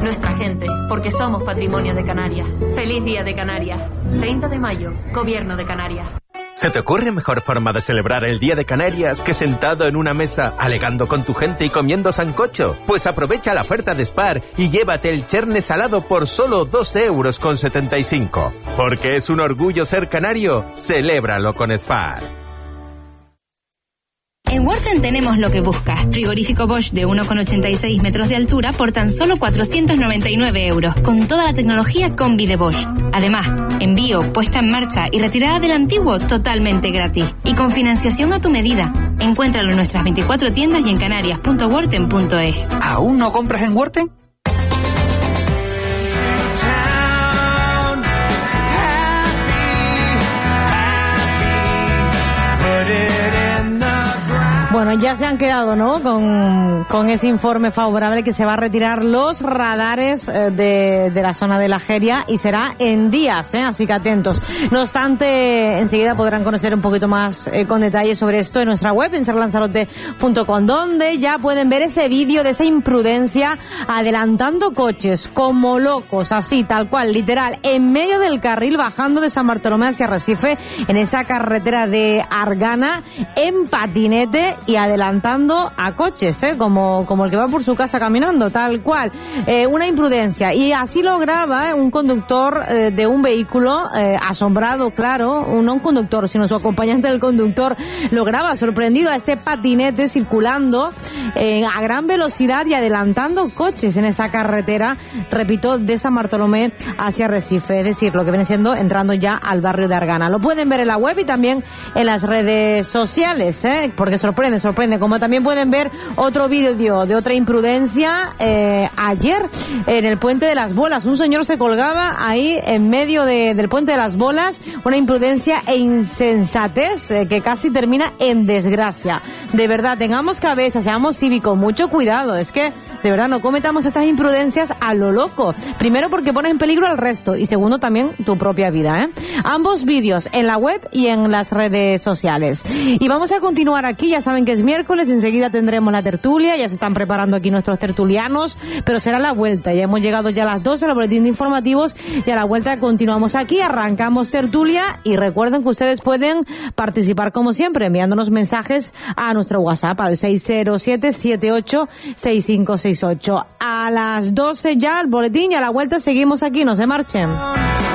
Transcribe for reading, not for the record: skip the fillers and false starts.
nuestra gente, porque somos patrimonio de Canarias. ¡Feliz Día de Canarias! 30 de mayo, Gobierno de Canarias. ¿Se te ocurre mejor forma de celebrar el Día de Canarias que sentado en una mesa, alegando con tu gente y comiendo sancocho? Pues aprovecha la oferta de Spar y llévate el cherne salado por solo 2,75 €. Porque es un orgullo ser canario, celébralo con Spar. En Worten tenemos lo que buscas. Frigorífico Bosch de 1,86 metros de altura por tan solo 499 €, con toda la tecnología combi de Bosch. Además, envío, puesta en marcha y retirada del antiguo totalmente gratis. Y con financiación a tu medida. Encuéntralo en nuestras 24 tiendas y en canarias.worten.es. ¿Aún no compras en Worten? Bueno, ya se han quedado, ¿no?, con ese informe favorable que se va a retirar los radares de la zona de la Jeria y será en días, así que atentos. No obstante, enseguida podrán conocer un poquito más con detalle sobre esto en nuestra web, en serlanzarote.com, donde ya pueden ver ese vídeo de esa imprudencia adelantando coches como locos, así, tal cual, literal, en medio del carril, bajando de San Bartolomé hacia Arrecife, en esa carretera de Argana, en patinete y adelantando a coches, como el que va por su casa caminando, tal cual. Una imprudencia. Y así lo graba un conductor de un vehículo, asombrado, claro, no un conductor, sino su acompañante del conductor, lo graba sorprendido a este patinete circulando a gran velocidad y adelantando coches en esa carretera, repito, de San Bartolomé hacia Arrecife, es decir, lo que viene siendo entrando ya al barrio de Argana. Lo pueden ver en la web y también en las redes sociales, porque sorprende, como también pueden ver otro vídeo de otra imprudencia ayer en el Puente de las Bolas. Un señor se colgaba ahí en medio del Puente de las Bolas, una imprudencia e insensatez que casi termina en desgracia. De verdad, tengamos cabeza, seamos cívicos, mucho cuidado, es que de verdad no cometamos estas imprudencias a lo loco. Primero porque pones en peligro al resto y segundo también tu propia vida, Ambos vídeos en la web y en las redes sociales. Y vamos a continuar aquí, ya saben que es miércoles, enseguida tendremos la tertulia, ya se están preparando aquí nuestros tertulianos, pero será la vuelta, ya hemos llegado ya a las 12 al boletín de informativos y a la vuelta continuamos aquí, arrancamos tertulia y recuerden que ustedes pueden participar como siempre enviándonos mensajes a nuestro WhatsApp al 607-786568. A las 12 ya el boletín y a la vuelta seguimos aquí, no se marchen.